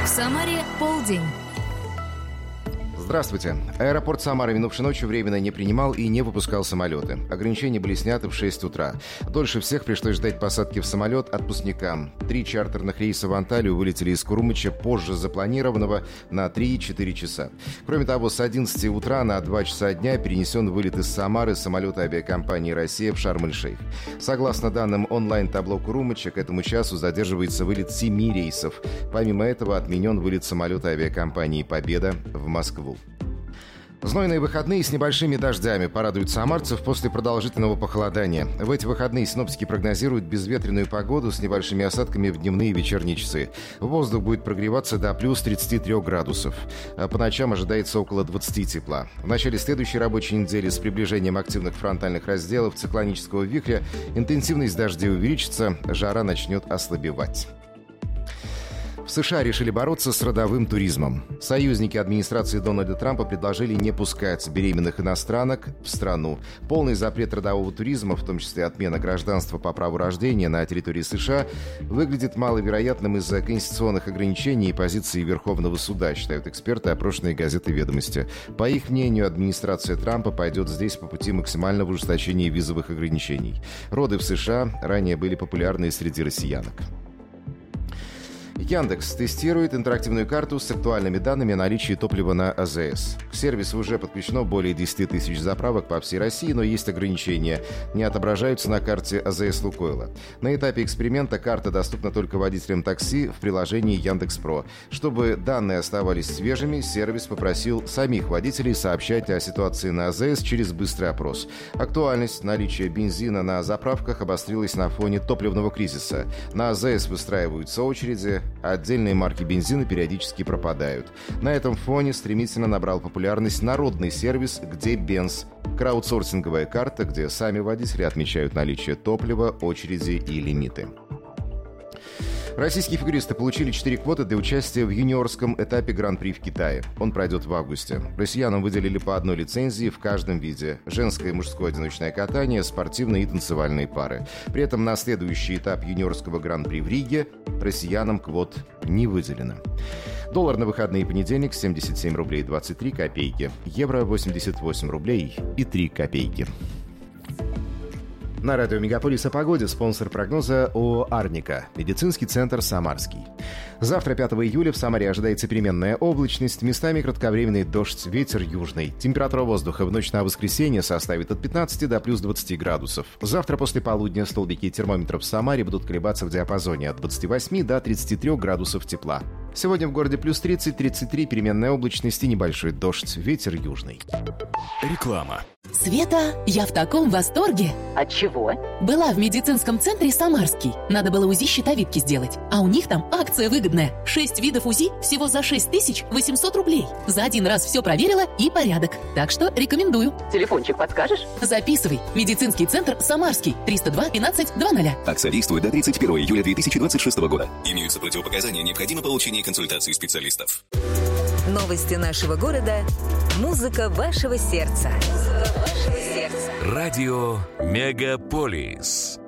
В Самаре полдень. Здравствуйте. Аэропорт Самары минувшей ночью временно не принимал и не выпускал самолеты. Ограничения были сняты в 6 утра. Дольше всех пришлось ждать посадки в самолет отпускникам. 3 чартерных рейса в Анталию вылетели из Курумыча позже запланированного на 3-4 часа. Кроме того, с 11 утра на 2 часа дня перенесен вылет из Самары самолета авиакомпании «Россия» в Шарм-эль-Шейх. Согласно данным онлайн-табло Курумыча, к этому часу задерживается вылет 7 рейсов. Помимо этого отменен вылет самолета авиакомпании «Победа» в Москву. Знойные выходные с небольшими дождями порадуют самарцев после продолжительного похолодания. В эти выходные синоптики прогнозируют безветренную погоду с небольшими осадками в дневные и вечерние часы. Воздух будет прогреваться до плюс 33 градусов. По ночам ожидается около 20 тепла. В начале следующей рабочей недели с приближением активных фронтальных разделов циклонического вихря интенсивность дождей увеличится, жара начнет ослабевать. В США решили бороться с родовым туризмом. Союзники администрации Дональда Трампа предложили не пускать беременных иностранок в страну. Полный запрет родового туризма, в том числе отмена гражданства по праву рождения на территории США, выглядит маловероятным из-за конституционных ограничений и позиции Верховного суда, считают эксперты, опрошенные газетой «Ведомости». По их мнению, администрация Трампа пойдет здесь по пути максимального ужесточения визовых ограничений. Роды в США ранее были популярны среди россиянок. Яндекс тестирует интерактивную карту с актуальными данными о наличии топлива на АЗС. К сервису уже подключено более 10 тысяч заправок по всей России, но есть ограничения. Не отображаются на карте АЗС «Лукойла». На этапе эксперимента карта доступна только водителям такси в приложении Яндекс.Про. Чтобы данные оставались свежими, сервис попросил самих водителей сообщать о ситуации на АЗС через быстрый опрос. Актуальность наличия бензина на заправках обострилась на фоне топливного кризиса. На АЗС выстраиваются очереди, а отдельные марки бензина периодически пропадают. На этом фоне стремительно набрал популярность народный сервис «Где Бенз?» – краудсорсинговая карта, где сами водители отмечают наличие топлива, очереди и лимиты. Российские фигуристы получили 4 квоты для участия в юниорском этапе Гран-при в Китае. Он пройдет в августе. Россиянам выделили по одной лицензии в каждом виде: женское и мужское одиночное катание, спортивные и танцевальные пары. При этом на следующий этап юниорского Гран-при в Риге россиянам квот не выделено. Доллар на выходные понедельник 77 рублей 23 копейки. Евро 88 рублей и 3 копейки. На радио «Мегаполис» о погоде. Спонсор прогноза ООО «Арника». Медицинский центр «Самарский». Завтра, 5 июля, в Самаре ожидается переменная облачность, местами кратковременный дождь, ветер южный. Температура воздуха в ночь на воскресенье составит от 15 до плюс 20 градусов. Завтра после полудня столбики термометров в Самаре будут колебаться в диапазоне от 28 до 33 градусов тепла. Сегодня в городе плюс 30-33, переменная облачность и небольшой дождь, ветер южный. Реклама. Света, я в таком восторге. От чего? Была в медицинском центре «Самарский». Надо было УЗИ щитовидки сделать. А у них там акция выгодная. 6 видов УЗИ всего за 6800 рублей. За один раз все проверила и порядок. Так что рекомендую. Телефончик подскажешь? Записывай. Медицинский центр «Самарский». 302 15 20. Акция действует до 31 июля 2026 года. Имеются противопоказания, необходимо получение консультации специалистов. Новости нашего города. Музыка вашего сердца. Радио «Мегаполис».